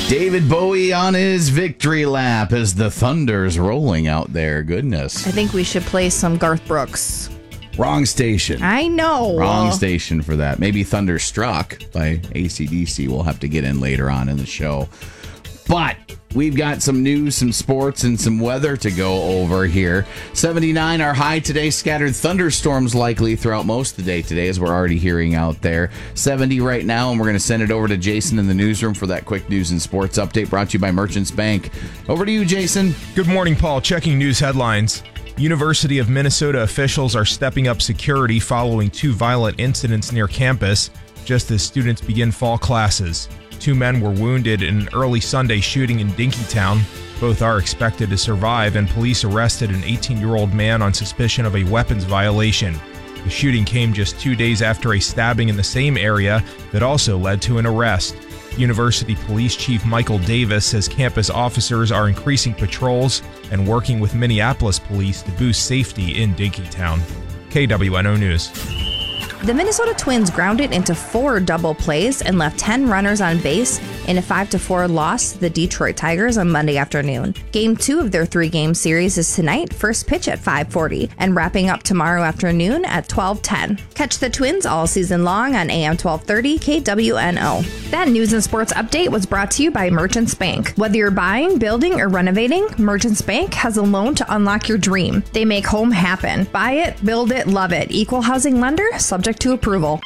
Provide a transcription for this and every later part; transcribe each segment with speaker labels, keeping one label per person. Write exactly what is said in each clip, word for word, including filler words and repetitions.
Speaker 1: David Bowie on his victory lap as the Thunder's rolling out there. Goodness.
Speaker 2: I think we should play some Garth Brooks.
Speaker 1: Wrong station.
Speaker 2: I know.
Speaker 1: Wrong station for that. Maybe Thunderstruck by A C D C. We'll have to get in later on in the show. But we've got some news, some sports, and some weather to go over here. seventy-nine, our high today. Scattered thunderstorms likely throughout most of the day today, as we're already hearing out there. seventy right now, and we're going to send it over to Jason in the newsroom for that quick news and sports update brought to you by Merchants Bank. Over to you, Jason.
Speaker 3: Good morning, Paul. Checking news headlines. University of Minnesota officials are stepping up security following two violent incidents near campus just as students begin fall classes. Two men were wounded in an early Sunday shooting in Dinkytown. Both are expected to survive, and police arrested an eighteen-year-old man on suspicion of a weapons violation. The shooting came just two days after a stabbing in the same area that also led to an arrest. University Police Chief Michael Davis says campus officers are increasing patrols and working with Minneapolis police to boost safety in Dinkytown. K W N O News.
Speaker 2: The Minnesota Twins grounded into four double plays and left ten runners on base in a five to four loss to the Detroit Tigers on Monday afternoon. Game two of their three-game series is tonight, first pitch at five forty, and wrapping up tomorrow afternoon at twelve ten. Catch the Twins all season long on A M twelve thirty K W N O. That news and sports update was brought to you by Merchants Bank. Whether you're buying, building, or renovating, Merchants Bank has a loan to unlock your dream. They make home happen. Buy it, build it, love it. Equal housing lender, subject to approval.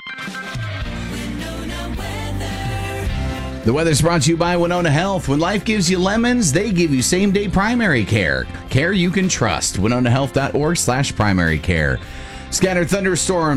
Speaker 1: The weather's brought to you by Winona Health. When life gives you lemons, they give you same-day primary care. Care you can trust. winona health dot org slash primary care. Scattered thunderstorms